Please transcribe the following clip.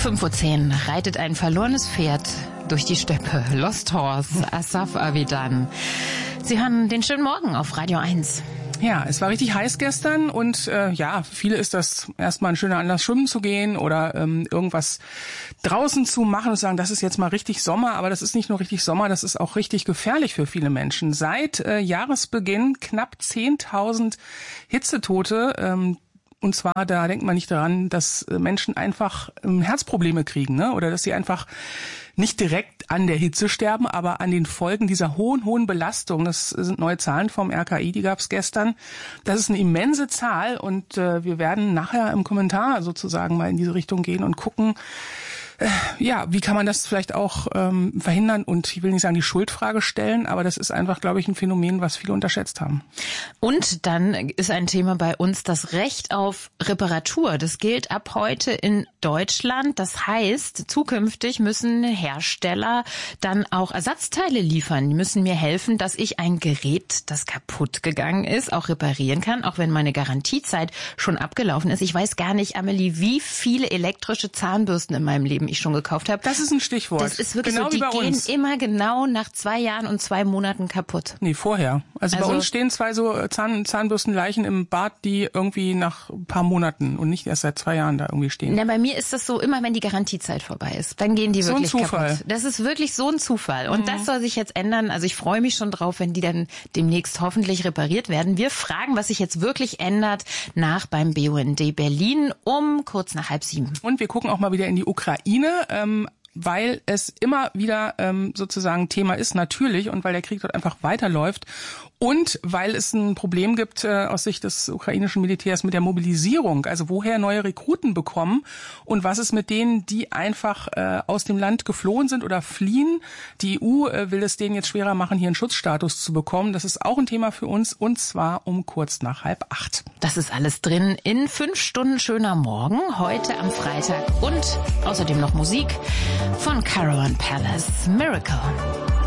5:10 Uhr reitet ein verlorenes Pferd durch die Steppe. Lost Horse, Asaf Avidan. Sie hören den schönen Morgen auf Radio 1. Ja, es war richtig heiß gestern und für viele ist das erstmal ein schöner Anlass, schwimmen zu gehen oder irgendwas draußen zu machen und sagen, das ist jetzt mal richtig Sommer, aber das ist nicht nur richtig Sommer, das ist auch richtig gefährlich für viele Menschen. Seit Jahresbeginn knapp 10.000 Hitzetote. Und zwar, da denkt man nicht daran, dass Menschen einfach Herzprobleme kriegen, ne? Oder dass sie einfach nicht direkt an der Hitze sterben, aber an den Folgen dieser hohen Belastung. Das sind neue Zahlen vom RKI, die gab es gestern. Das ist eine immense Zahl und wir werden nachher im Kommentar sozusagen mal in diese Richtung gehen und gucken, wie kann man das vielleicht auch verhindern und ich will nicht sagen die Schuldfrage stellen, aber das ist einfach, glaube ich, ein Phänomen, was viele unterschätzt haben. Und dann ist ein Thema bei uns das Recht auf Reparatur. Das gilt ab heute in Deutschland. Das heißt, zukünftig müssen Hersteller dann auch Ersatzteile liefern. Die müssen mir helfen, dass ich ein Gerät, das kaputt gegangen ist, auch reparieren kann, auch wenn meine Garantiezeit schon abgelaufen ist. Ich weiß gar nicht, Amelie, wie viele elektrische Zahnbürsten in meinem Leben ich schon gekauft habe. Das ist ein Stichwort. Das ist wirklich genau so, die gehen uns. immer genau nach 2 Jahren und 2 Monaten kaputt. Nee, vorher. Also bei uns stehen 2 so Zahnbürstenleichen im Bad, die irgendwie nach ein paar Monaten und nicht erst seit 2 Jahren da irgendwie stehen. Na, bei mir ist das so, immer wenn die Garantiezeit vorbei ist, dann gehen die wirklich kaputt. So ein Zufall. Das ist wirklich so ein Zufall. Und das soll sich jetzt ändern. Also ich freue mich schon drauf, wenn die dann demnächst hoffentlich repariert werden. Wir fragen, was sich jetzt wirklich ändert, beim BUND Berlin um kurz nach 6:30. Und wir gucken auch mal wieder in die Ukraine, weil es immer wieder sozusagen Thema ist, natürlich, und weil der Krieg dort einfach weiterläuft und weil es ein Problem gibt aus Sicht des ukrainischen Militärs mit der Mobilisierung, also woher neue Rekruten bekommen und was ist mit denen, die einfach aus dem Land geflohen sind oder fliehen. Die EU will es denen jetzt schwerer machen, hier einen Schutzstatus zu bekommen. Das ist auch ein Thema für uns und zwar um kurz nach 7:30. Das ist alles drin in 5 Stunden schöner Morgen, heute am Freitag und außerdem noch Musik von Caravan Palace, Miracle.